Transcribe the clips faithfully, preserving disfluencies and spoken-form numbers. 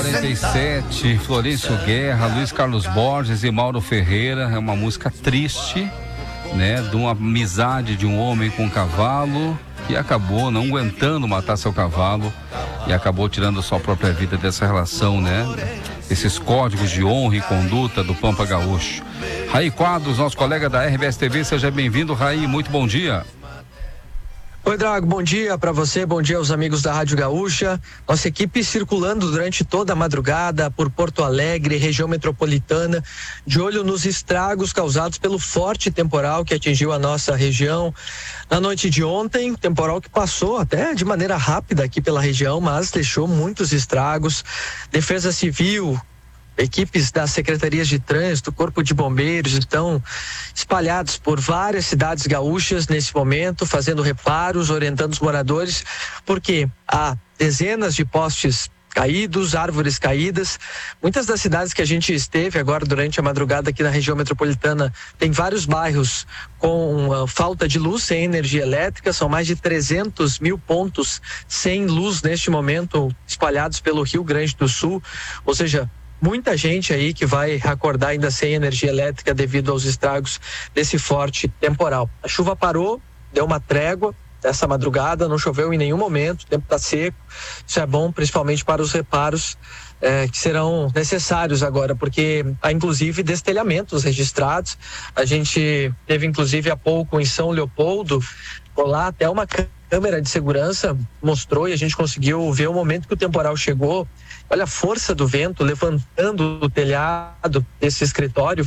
quarenta e sete, Florencio Guerra, Luiz Carlos Borges e Mauro Ferreira. É uma música triste, né? De uma amizade de um homem com um cavalo que acabou não aguentando matar seu cavalo e acabou tirando sua própria vida dessa relação, né? Esses códigos de honra e conduta do Pampa Gaúcho. Raí Quadros, nosso colega da R B S T V, seja bem-vindo, Raí, muito bom dia. Oi, Drago, bom dia para você, bom dia aos amigos da Rádio Gaúcha. Nossa equipe circulando durante toda a madrugada por Porto Alegre, região metropolitana, de olho nos estragos causados pelo forte temporal que atingiu a nossa região na noite de ontem. Temporal que passou até de maneira rápida aqui pela região, mas deixou muitos estragos. Defesa Civil, equipes das secretarias de trânsito, Corpo de Bombeiros estão espalhados por várias cidades gaúchas nesse momento, fazendo reparos, orientando os moradores, porque há dezenas de postes caídos, árvores caídas. Muitas das cidades que a gente esteve agora durante a madrugada aqui na região metropolitana tem vários bairros com uh, falta de luz, sem energia elétrica. São mais de trezentos mil pontos sem luz neste momento espalhados pelo Rio Grande do Sul, ou seja, muita gente aí que vai acordar ainda sem energia elétrica devido aos estragos desse forte temporal. A chuva parou, deu uma trégua essa madrugada, não choveu em nenhum momento, o tempo está seco. Isso é bom principalmente para os reparos eh, que serão necessários agora, porque há inclusive destelhamentos registrados. A gente teve inclusive há pouco em São Leopoldo, lá até uma câmera de segurança mostrou e a gente conseguiu ver o momento que o temporal chegou. Olha a força do vento levantando o telhado desse escritório.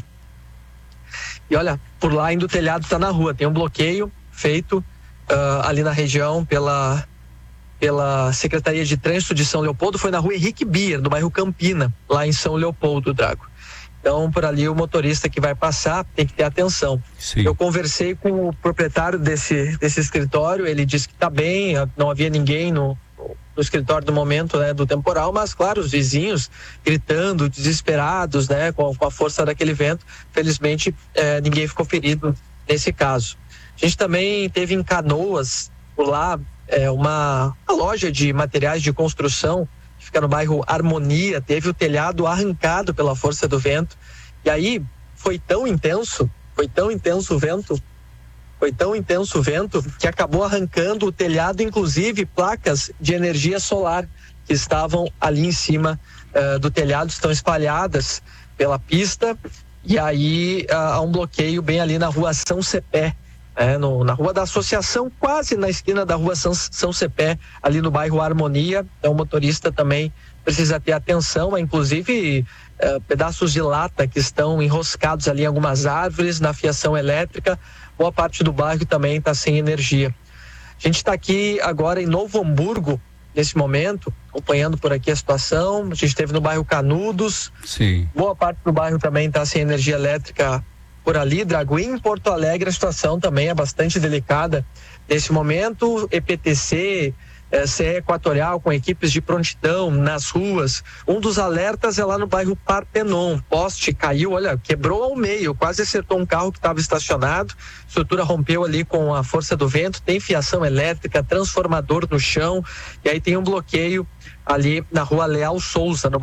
E olha, por lá ainda o telhado está na rua. Tem um bloqueio feito uh, ali na região pela, pela Secretaria de Trânsito de São Leopoldo. Foi na rua Henrique Bier, no bairro Campina, lá em São Leopoldo, Drago. Então, por ali o motorista que vai passar tem que ter atenção. Sim. Eu conversei com o proprietário desse, desse escritório, ele disse que está bem, não havia ninguém no no escritório do momento, né, do temporal, mas claro, os vizinhos gritando, desesperados, né, com, com a força daquele vento. Felizmente eh, ninguém ficou ferido nesse caso. A gente também teve em Canoas, por lá, eh, uma, uma loja de materiais de construção que fica no bairro Harmonia, teve o telhado arrancado pela força do vento, e aí foi tão intenso, foi tão intenso o vento Foi tão intenso o vento que acabou arrancando o telhado, inclusive placas de energia solar que estavam ali em cima uh, do telhado, estão espalhadas pela pista, e aí uh, há um bloqueio bem ali na rua São Cepé, é, no, na rua da Associação, quase na esquina da rua São, São Cepé, ali no bairro Harmonia. Então o motorista também precisa ter atenção, inclusive uh, pedaços de lata que estão enroscados ali em algumas árvores, na fiação elétrica. Boa parte do bairro também está sem energia. A gente está aqui agora em Novo Hamburgo, nesse momento, acompanhando por aqui a situação. A gente esteve no bairro Canudos. Sim. Boa parte do bairro também está sem energia elétrica por ali, Drago. Em Porto Alegre a situação também é bastante delicada nesse momento. E P T C, eh, C E Equatorial com equipes de prontidão nas ruas. Um dos alertas é lá no bairro Partenon. Poste caiu, olha, quebrou ao meio, quase acertou um carro que estava estacionado. A estrutura rompeu ali com a força do vento. Tem fiação elétrica, transformador no chão, e aí tem um bloqueio ali na rua Leal Souza, no